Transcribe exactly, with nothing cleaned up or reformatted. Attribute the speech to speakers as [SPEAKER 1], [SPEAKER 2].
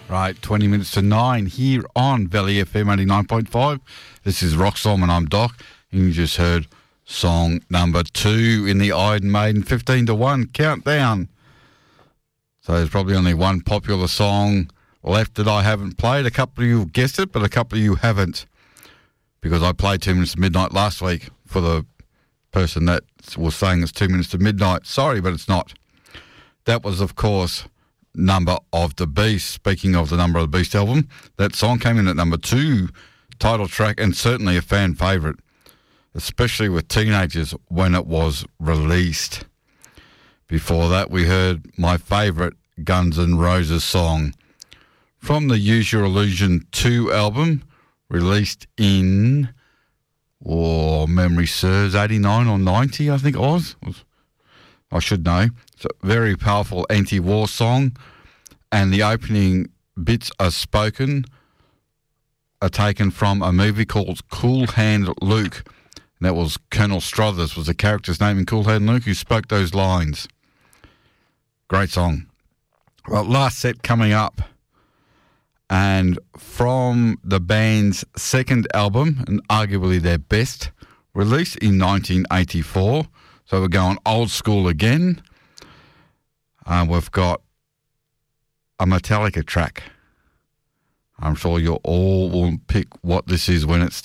[SPEAKER 1] Right, twenty minutes to nine here on Valley F M eighty-nine point five. This is Rock Storm and I'm Doc. And you just heard song number two in the Iron Maiden fifteen to one countdown. So there's probably only one popular song left that I haven't played. A couple of you have guessed it, but a couple of you haven't. Because I played Two Minutes to Midnight last week for the person that was saying it's Two Minutes to Midnight. Sorry, but it's not. That was, of course, Number of the Beast. Speaking of the Number of the Beast album, that song came in at number two, title track, and certainly a fan favourite, especially with teenagers when it was released. Before that, we heard my favourite Guns N' Roses song from the Use Your Illusion two album, released in, oh, memory serves, eighty-nine or ninety, I think it was. I should know. It's a very powerful anti-war song, and the opening bits are spoken, are taken from a movie called Cool Hand Luke, and that was Colonel Struthers was the character's name in Cool Hand Luke who spoke those lines. Great song. Well, last set coming up, and from the band's second album, and arguably their best, released in nineteen eighty-four, so we're going old school again. Uh, we've got a Metallica track. I'm sure you all will pick what this is when it starts.